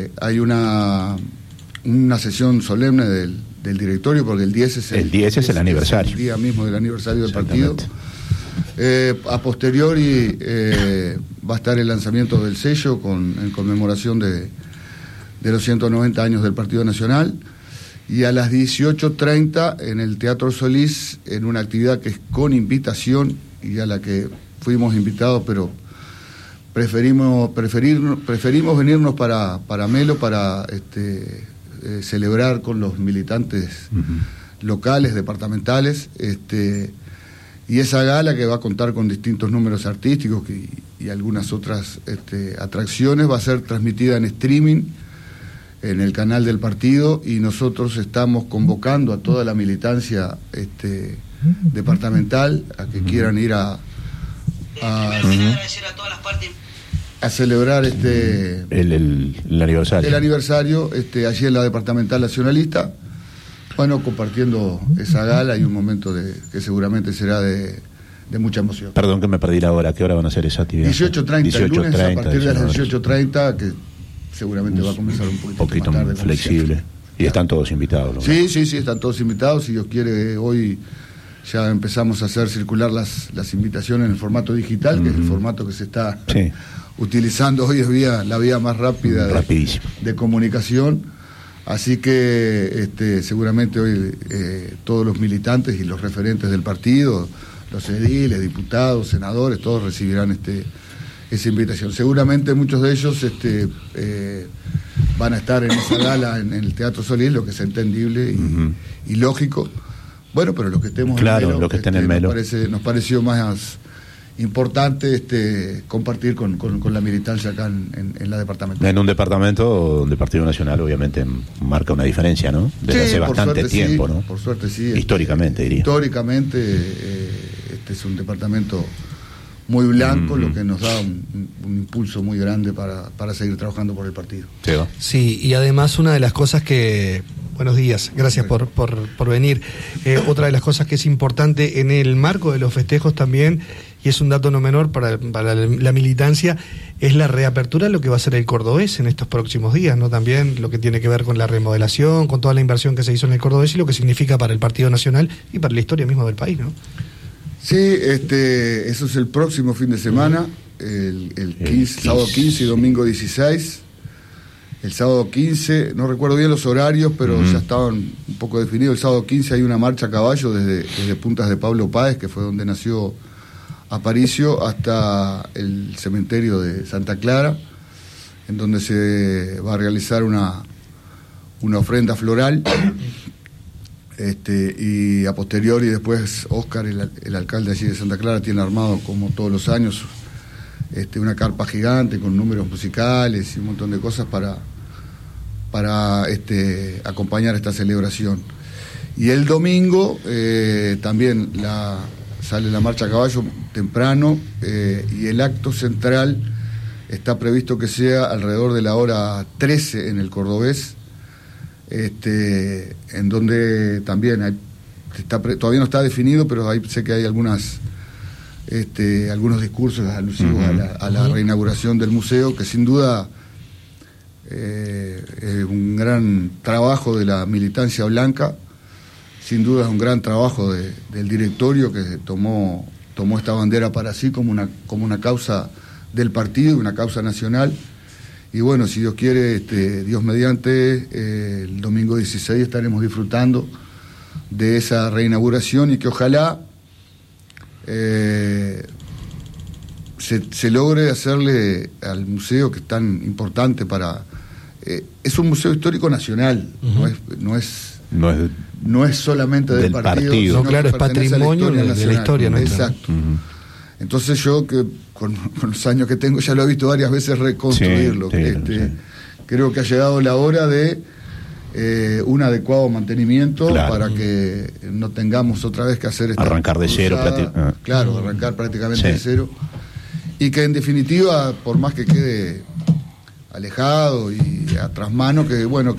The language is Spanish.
Hay una sesión solemne del directorio, porque el 10 es el aniversario. El día mismo del aniversario del partido. A posteriori va a estar el lanzamiento del sello en conmemoración de los 190 años del Partido Nacional, y a las 18:30 en el Teatro Solís, en una actividad que es con invitación y a la que fuimos invitados, pero preferimos venirnos para Melo para celebrar con los militantes locales, departamentales, y esa gala, que va a contar con distintos números artísticos y algunas otras atracciones, va a ser transmitida en streaming en el canal del partido, y nosotros estamos convocando a toda la militancia departamental a que quieran ir a celebrar el aniversario. El aniversario allí en la Departamental Nacionalista, bueno, compartiendo esa gala y un momento que seguramente será de mucha emoción. Perdón que me perdí la hora. ¿Qué hora van a hacer esa actividad? 18:30 el lunes, a partir de las 18:30, que seguramente va a comenzar un poquito más tarde, flexible. Y están todos invitados, ¿no? Sí, están todos invitados. Si Dios quiere, hoy ya empezamos a hacer circular las invitaciones en el formato digital, que es el formato que se está utilizando hoy, es la vía más rápida de comunicación. Así que seguramente hoy todos los militantes y los referentes del partido, los ediles, diputados, senadores, todos recibirán esa invitación. Seguramente muchos de ellos van a estar en esa gala en el Teatro Solís, lo que es entendible y lógico. Bueno, pero los que estemos en el Melo, los que estén en el Melo, nos pareció más importante compartir con la militancia acá en la departamental. En un departamento donde el Partido Nacional obviamente marca una diferencia, ¿no? Desde hace bastante tiempo, ¿no? Por suerte sí. Históricamente, diría. Históricamente, es un departamento muy blanco, lo que nos da un impulso muy grande para seguir trabajando por el partido. Sí, y además una de las cosas que... Buenos días, gracias por venir. Otra de las cosas que es importante en el marco de los festejos también, y es un dato no menor para la militancia, es la reapertura de lo que va a ser el Cordobés en estos próximos días, ¿no? También lo que tiene que ver con la remodelación, con toda la inversión que se hizo en el Cordobés y lo que significa para el Partido Nacional y para la historia misma del país, ¿no? Sí, eso es el próximo fin de semana, el 15, sábado 15 y domingo 16. El sábado 15, no recuerdo bien los horarios, pero ya estaban un poco definidos. El sábado 15 hay una marcha a caballo desde Puntas de Pablo Páez, que fue donde nació Aparicio, hasta el cementerio de Santa Clara, en donde se va a realizar una ofrenda floral. Y a posteriori después Óscar, el alcalde allí de Santa Clara, tiene armado, como todos los años, una carpa gigante con números musicales y un montón de cosas para acompañar esta celebración. Y el domingo también sale la marcha a caballo temprano, y el acto central está previsto que sea alrededor de la hora 13 en el Cordobés, en donde también todavía no está definido, pero ahí sé que hay algunos discursos alusivos a la reinauguración del museo, que sin duda es un gran trabajo de la militancia blanca, sin duda es un gran trabajo del directorio, que tomó esta bandera para sí como una causa del partido, una causa nacional. Y bueno, si Dios quiere, Dios mediante, el domingo 16 estaremos disfrutando de esa reinauguración, y que ojalá se logre hacerle al museo, que es tan importante es un museo histórico nacional, no es solamente del partido. No, claro, es patrimonio de la historia nuestra. Exacto. Entonces yo, que con los años que tengo, ya lo he visto varias veces reconstruirlo. Creo que ha llegado la hora de un adecuado mantenimiento, para que no tengamos otra vez que hacer arrancar de cero. Arrancar prácticamente de cero, y que en definitiva, por más que quede alejado y a trasmano, que bueno,